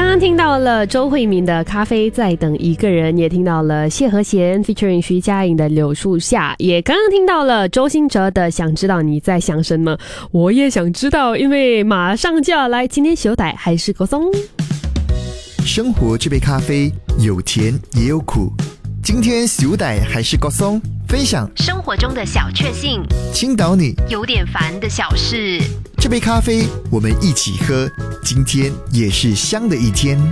刚听到了周慧敏的《咖啡在等一个人》，也听到了谢和弦 featuring 徐佳莹的《柳树下》，也刚刚听到了周兴哲的《想知道你在想什么》。我也想知道，因为马上就要来，今天小歹还是歌颂。 生活这杯咖啡有甜也有苦，今天小歹还是歌颂，分享生活中的小确幸， 倾倒你有点烦的小事。 这杯咖啡我们一起喝，今天也是香的一天。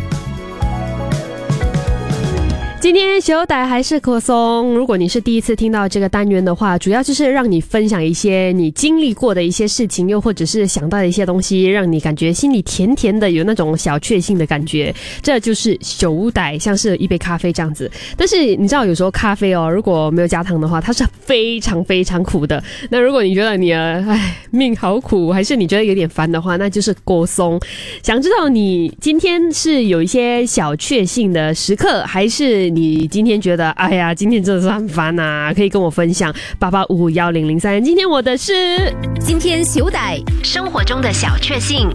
今天小歹还是可颂。如果你是第一次听到这个单元的话，主要就是让你分享一些你经历过的一些事情，又或者是想到的一些东西，让你感觉心里甜甜的，有那种小确幸的感觉。这就是小歹，像是一杯咖啡这样子。但是你知道有时候咖啡哦，如果没有加糖的话，它是非常非常苦的。那如果你觉得你命好苦，还是你觉得有点烦的话，那就是歌颂。想知道你今天是有一些小确幸的时刻，还是你今天觉得哎呀今天真的是很烦啊，可以跟我分享88551003。今天我的是今天小歹生活中的小确幸。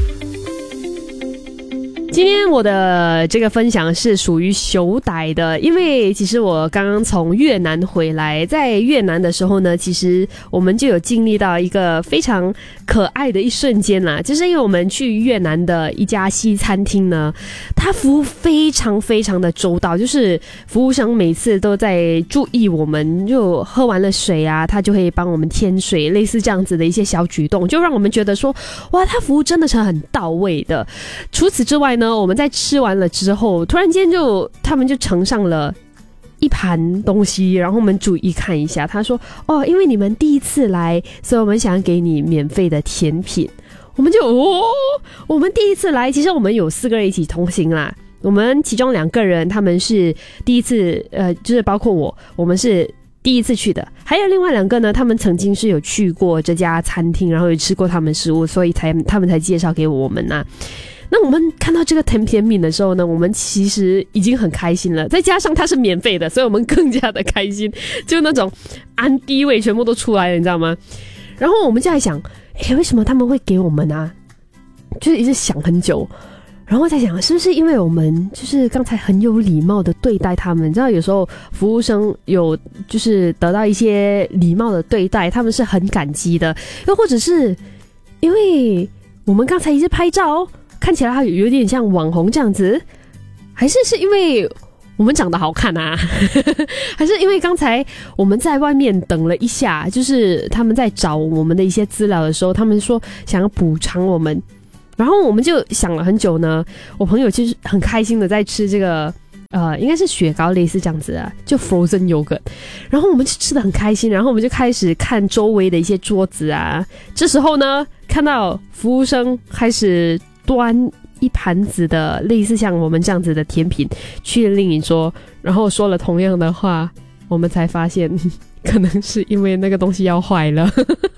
今天我的这个分享是属于小歹的，因为其实我刚刚从越南回来，在越南的时候呢，其实我们就有经历到一个非常可爱的一瞬间啦，就是因为我们去越南的一家西餐厅呢，它服务非常非常的周到，就是服务生每次都在注意我们，就喝完了水啊，他就会帮我们添水，类似这样子的一些小举动，就让我们觉得说哇，他服务真的是很到位的。除此之外呢，我们在吃完了之后，突然间他们就盛上了一盘东西，然后我们注意看一下，他说因为你们第一次来，所以我们想给你免费的甜品。我们就我们第一次来，其实我们有4个人一起同行啦，我们其中2个人他们是第一次就是包括我们是第一次去的，还有另外2个呢，他们曾经是有去过这家餐厅，然后有吃过他们食物，所以他们才介绍给我们啊。那我们看到这个甜品的时候呢，我们其实已经很开心了，再加上它是免费的，所以我们更加的开心，就那种安迪味全部都出来了，你知道吗？然后我们就在想为什么他们会给我们啊，就是一直想很久，然后在想是不是因为我们就是刚才很有礼貌的对待他们，你知道有时候服务生有就是得到一些礼貌的对待，他们是很感激的，又或者是因为我们刚才一直拍照看起来他有点像网红这样子，还是因为我们长得好看啊还是因为刚才我们在外面等了一下，就是他们在找我们的一些资料的时候，他们说想要补偿我们，然后我们就想了很久呢。我朋友就是很开心的在吃这个应该是雪糕类似这样子啊，就 frozen yogurt， 然后我们就吃得很开心，然后我们就开始看周围的一些桌子啊。这时候呢，看到服务生开始端一盘子的类似像我们这样子的甜品去另一桌，然后说了同样的话，我们才发现可能是因为那个东西要坏了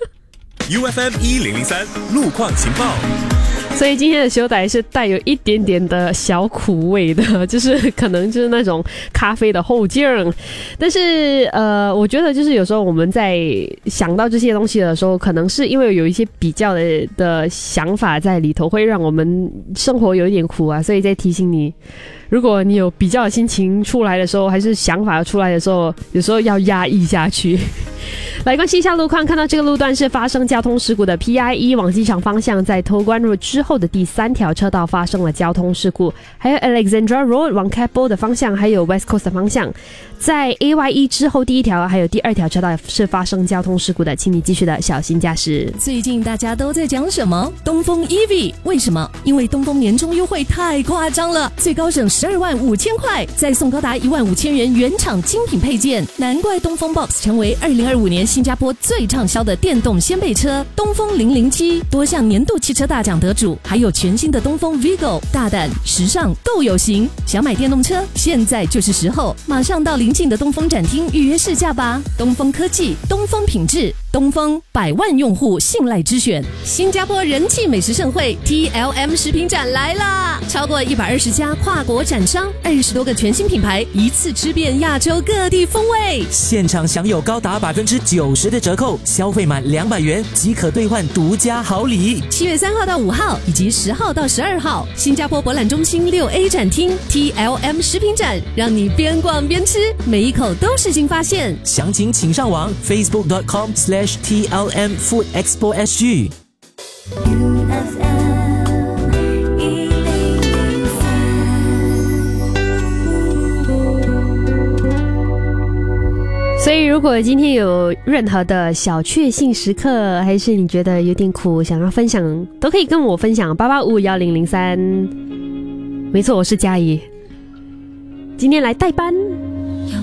UFM 1003路况情报。 所以今天的小歹是带有一点点的小苦味的，就是可能就是那种咖啡的后劲儿。但是我觉得就是有时候我们在想到这些东西的时候，可能是因为有一些比较的想法在里头，会让我们生活有一点苦啊，所以在提醒你，如果你有比较的心情出来的时候，还是想法出来的时候，有时候要压抑下去。来关心一下路况，看到这个路段是发生交通事故的 PIE 往机场方向，在偷关路之后的第3条车道发生了交通事故，还有 Alexandra Road 往 Keppel 的方向，还有 West Coast 的方向，在 AYE 之后第1条还有第2条车道是发生交通事故的，请你继续的小心驾驶。 最近大家都在讲什么？东风 EV， 为什么？因为东风年终优惠太夸张了，最高省125000块，再送高达15000元原厂精品配件，难怪东风 Box 成为2025年新加坡最畅销的电动掀背车。东风007多项年度汽车大奖得主，还有全新的东风 Vigo， 大胆时尚够有型。想买电动车，现在就是时候，马上到邻近的东风展厅预约试驾吧。东风科技，东风品质。 东风100万用户信赖之选，新加坡人气美食盛会 TLM 食品展来啦！超过120家跨国展商，20多个全新品牌，一次吃遍亚洲各地风味。 现场享有高达90%的折扣，消费满200元即可兑换独家好礼。 7月3号到5号以及10号到12号，新加坡博览中心6A 展厅 TLM 食品展，让你边逛边吃，每一口都是新发现。 详情请上网 facebook.com/TLM Food Expo SG。 所以如果今天有任何的小确幸时刻，还是你觉得有点苦想要分享，都可以跟我分享88551003。没错，我是嘉怡，今天来代班。